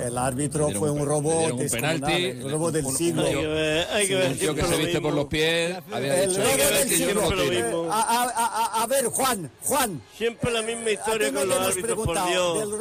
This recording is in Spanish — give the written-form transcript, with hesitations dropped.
el árbitro fue un robot, un penalti, el robot del siglo. Hay que ver un tío que se viste por los pies, había El dicho robot del penalti, yo no siglo. lo tiro. A ver, Juan. Siempre la misma historia ¿a ti no con te los hemos árbitros, por preguntado Dios. del